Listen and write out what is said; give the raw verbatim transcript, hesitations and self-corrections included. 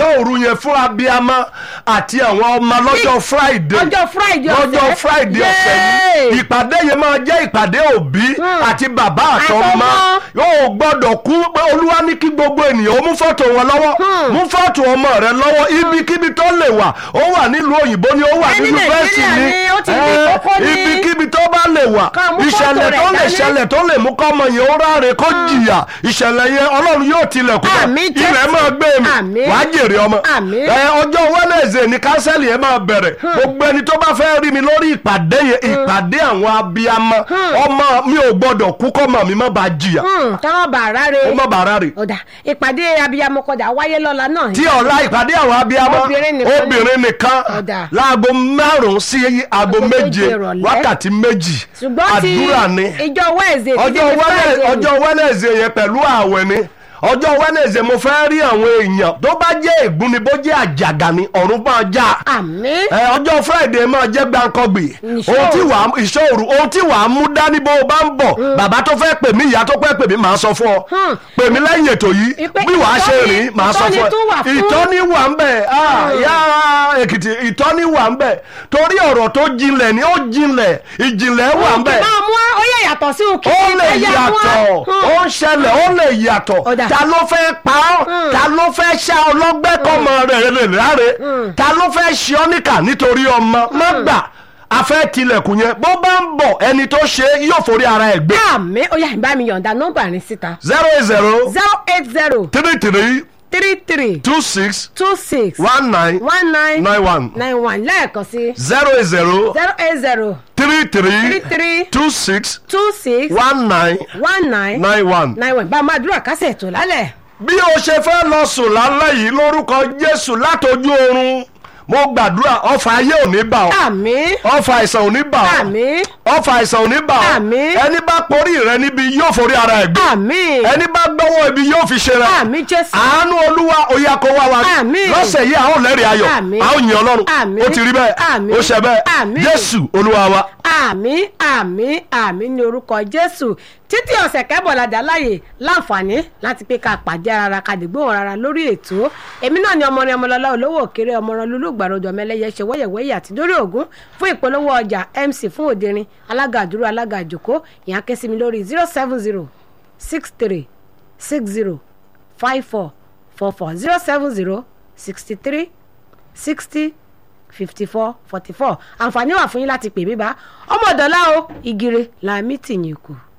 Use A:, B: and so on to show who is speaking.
A: ìṣòro yẹn fún abiyamọ àti àwọn ọmọ lọ́jọ́ Friday
B: ọjọ́ Friday ọ̀sẹ̀
A: lọ́jọ́ Friday ọ̀sẹ̀ yìí ìpàdé yẹn máa jẹ́ ìpàdé òbí àti bàbá àtọmọ yóò gbọ́dọ̀ kú pé Olúwa ní kí gbogbo ènìyàn ó mú fọ́tò wọn lọ́wọ́ mú fọ́tò ọmọ rẹ lọ́wọ́ ibikíbi tó lè wà ó wà nílùú òyìnbó ni ó wà ní yunifásitì ní ibikíbi tó bá lè wà ìṣẹ̀lẹ̀ tó lè ṣẹlẹ̀ tó lè mú kọ́mọ yẹn ó ráre kó jìyà ìṣẹ̀lẹ̀ yẹn Ọlọ́run yóò tilẹ̀kùn ilẹ̀ máa gbé mi wàá jèrè ọmọ ọjọ́ Wednesday ní kánsẹ́lì yẹn máa bẹ̀rẹ̀ gbogbo ẹni tó bá fẹ́ rí mi lórí ìpàdé yẹn ìpàdé àwọn abiyamọ ọmọ mi ò gbọ́dọ̀ kú kọ́mọ mi má bàa jìyà
B: táwọn bá ráre
A: ó má bàa ráre.
B: ọ̀dà ìpàdé abiyamọ kọjá wáyé lọ́la náà.
A: tí ọ̀la ìpàdé àwọn abiyamọ obìnrin nìkan láago márùn-ún sí aago méje wákàtí méjì àdúrà ni ọjọ́ Wednesday yẹn pẹ̀lú ààwẹ̀ ni ọjọ́ Wednesday mo fẹ́ rí àwọn èèyàn tó bá jẹ́ ègún ni bó jẹ́ àjàgà ni ọ̀run máa já
B: àmín
A: ọjọ́ Friday máa jẹ́ gbàǹkọ́gbì ohun tí wàá ìṣòro ohun tí wàá mú dání bó o bá ń bọ̀ bàbá tó fẹ́ pè mí ìyá tó fẹ́ pè mí màá sọ fún ọ pè mí lẹ́yìn ètò yìí bí wàá ṣe rìn màá sọ fún ọ ìtọ́ni wà ń bẹ̀ yá Èkìtì ìtọ́ni wà ń bẹ̀ torí ọ̀rọ̀ tó jinlẹ̀ ni ó jinlẹ̀ ìjìnlẹ̀ wà ń bẹ̀
B: ó lè yàtọ̀ sí òkè
A: ó lè yàtọ̀ ó ń ṣẹlẹ̀ ó lè yàtọ̀ ta ló fẹ́ pa ọ́ ta ló fẹ́ ṣá ọlọ́gbẹ́ kọ́mọ rẹ̀ lè ráre ta ló fẹ́ ṣe ọ́ níkà nítorí ọmọ má gbà afẹ́ tilẹ̀kùn yẹn bó bá ń bọ̀ ẹni tó ṣe yóò forí ara ẹ̀ gbé.
B: àmì ó yá ìbá mi yọ̀ǹda nọ́mbà rìn síta.
A: zero eight zero.
B: zero eight zero.
A: three three.
B: three three.
A: two six.
B: two six.
A: one nine.
B: one nine.
A: nine one.
B: nine one lẹ́ẹ̀kan sí.
A: zero eight zero.
B: zero eight zero.
A: three three.
B: three three.
A: two six.
B: two six.
A: one nine.
B: one nine.
A: nine one.
B: nine one bá a máa dúró àkásẹ̀ ètò lálẹ́.
A: bí o ṣe fẹ́ lọ sùn lálẹ́ yìí lórúkọ Jésù látojú oorun mo gbàdúrà ọfà ayé ò ní bà ọ́
B: àmín
A: ọfà àìsàn ò ní bà ọ́
B: àmín
A: ọfà àìsàn ò ní bà ọ́
B: àmín
A: ẹni bá porí rẹ níbi yóò forí ara ẹ̀ gbé
B: àmín
A: ẹni bá gbọ́wọ́ ibi yóò fi ṣe rẹ
B: àmín Jésù
A: àánú Olúwa ó yá kó wá wa
B: àmín
A: lọ́sẹ̀ yìí àwọn lẹ́rìí ayọ̀ àwọn yìn Ọlọ́run ó ti rí bẹ́ẹ̀ ó ṣe bẹ́ẹ̀ Jésù Olúwa wa.
B: àmín àmín àmín ní orúkọ Jésù títí ọ̀sẹ̀ kẹ́bọ̀ládà láàyè láǹfààní láti pé ká pàdé ara ká dìgbò rárá lórí ètò èmi náà ni ọmọrin ọmọlọ́lá olówó òkèrè ọmọràn lulú gbàrọ̀dọ̀ mẹlẹ́yẹ ṣe wọ́yẹ̀wọ́yẹ̀ àti dórí ògún fún ìpolówó ọjà M C fún òderin alága àdúró alága àjòkó ìyá ké sí mi lórí zero seven zero six three six zero five four four four zero seven zero sixty three sixty fifty four forty four àǹfààní wà fún yín láti pè mí bá ọmọ ọ̀dọ́lá o ìgire làmì tìyìn kù.